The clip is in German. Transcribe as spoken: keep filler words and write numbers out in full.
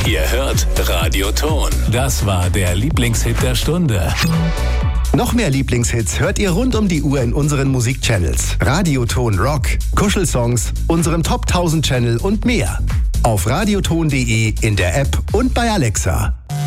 Ihr hört Radio Ton. Das war der Lieblingshit der Stunde. Noch mehr Lieblingshits hört ihr rund um die Uhr in unseren Musikchannels. Radioton Rock, Kuschelsongs, unserem Top tausend Channel und mehr. Auf radioton punkt de, in der App und bei Alexa.